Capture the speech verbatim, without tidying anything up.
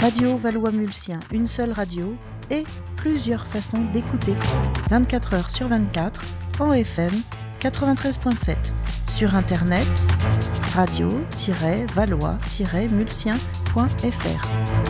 Radio Valois-Mulsien, une seule radio et plusieurs façons d'écouter. vingt-quatre heures sur vingt-quatre, en F M quatre-vingt-treize point sept. Sur internet, radio tiret valois tiret mulsien point f r.